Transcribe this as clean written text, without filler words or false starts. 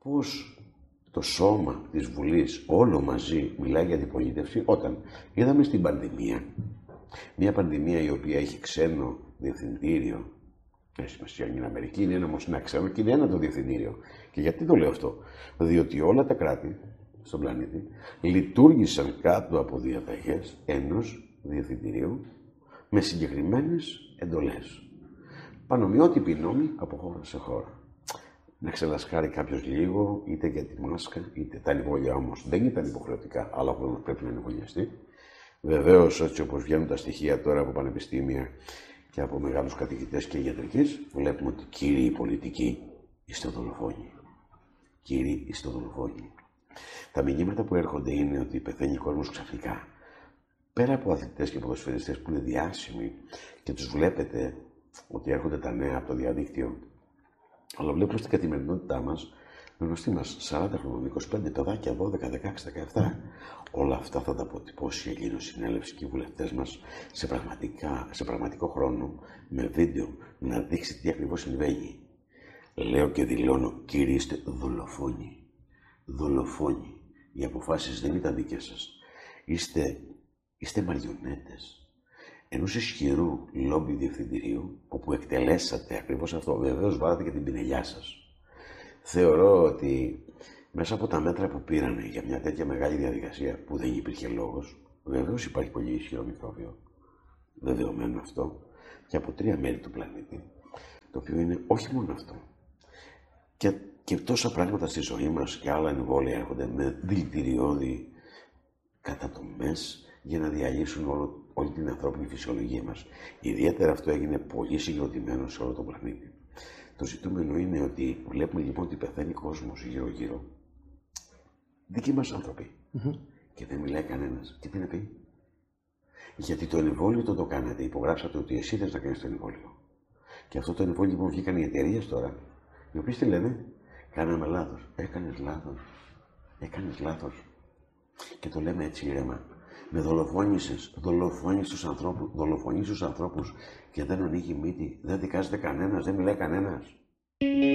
πώς το σώμα της Βουλής όλο μαζί μιλάει για αντιπολίτευση όταν είδαμε στην πανδημία, μια πανδημία η οποία έχει ξένο διευθυντήριο, έχει σημασία είναι Αμερική, είναι όμως ένα ξένο και είναι ένα το διευθυντήριο. Και γιατί το λέω αυτό? Διότι όλα τα κράτη στον πλανήτη λειτουργήσαν κάτω από διαταγές ενός διευθυντηρίου με συγκεκριμένες εντολές. Πανομοιότυποι νόμοι από χώρα σε χώρα. Να ξελασχάρει κάποιος λίγο, είτε για τη μάσκα, είτε τα εμβόλια όμως δεν ήταν υποχρεωτικά, αλλά ο πρέπει να εμβολιαστεί. Βεβαίως, έτσι όπως βγαίνουν τα στοιχεία τώρα από πανεπιστήμια και από μεγάλους καθηγητές και ιατρικής, βλέπουμε ότι κύριοι πολιτικοί είστε δολοφόνοι. Κύριοι είστε δολοφόνοι. Τα μηνύματα που έρχονται είναι ότι πεθαίνει ο κόσμος ξαφνικά. Πέρα από αθλητές και ποδοσφαιριστές που είναι διάσημοι και τους βλέπετε ότι έρχονται τα νέα από το διαδίκτυο, αλλά βλέπουμε στην καθημερινότητά μας, με γνωστή μας 40 χρόνων, 25 παιδάκια, 12, 16, 17. Όλα αυτά θα τα αποτυπώσει η Ελληνοσυνέλευση και οι βουλευτές μας σε πραγματικό χρόνο, με βίντεο, να δείξει τι ακριβώς συμβαίνει. Λέω και δηλώνω, κύριοι είστε δολοφόνοι. Δολοφόνοι. Οι αποφάσεις δεν ήταν δικές σας. Είστε μαριονέτες ενός ισχυρού λόμπι διευθυντηρίου, όπου εκτελέσατε ακριβώς αυτό. Βεβαίως βάλατε και την πινελιά σας. Θεωρώ ότι μέσα από τα μέτρα που πήρανε για μια τέτοια μεγάλη διαδικασία που δεν υπήρχε λόγος, βεβαίως υπάρχει πολύ ισχυρό μικρόβιο. Δεδομένο αυτό και από 3 μέρη του πλανήτη, το οποίο είναι όχι μόνο αυτό. Και τόσα πράγματα στη ζωή μας και άλλα εμβόλια έρχονται με δηλητηριώδη κατατομές για να διαλύσουν όλη την ανθρώπινη φυσιολογία μας. Ιδιαίτερα αυτό έγινε πολύ συγκροτημένο σε όλο τον πλανήτη. Το ζητούμενο είναι ότι βλέπουμε λοιπόν ότι πεθαίνει κόσμος γύρω-γύρω. Δικοί μας άνθρωποι. Και δεν μιλάει κανένας. Και τι να πει? Γιατί το εμβόλιο το κάνατε, υπογράψατε ότι εσύ θες να κάνεις το εμβόλιο. Και αυτό το εμβόλιο λοιπόν βγήκαν οι εταιρείες τώρα, οι οποίες τι λένε? Κάναμε λάθος. Έκανες λάθος. Έκανες λάθος. Και το λέμε έτσι ήρεμα. Με δολοφόνησες, δολοφονείς τους ανθρώπους και δεν ανοίγει μύτη, δεν δικάζεται κανένας, δεν μιλάει κανένας.